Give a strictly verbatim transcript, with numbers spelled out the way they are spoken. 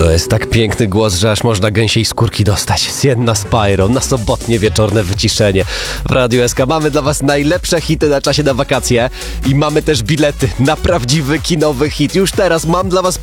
To jest tak piękny głos, że aż można gęsiej skórki dostać. Sienna Spyro na sobotnie wieczorne wyciszenie. W Radiu S K mamy dla was najlepsze hity na czasie na wakacje i mamy też bilety na prawdziwy kinowy hit. Już teraz mam dla was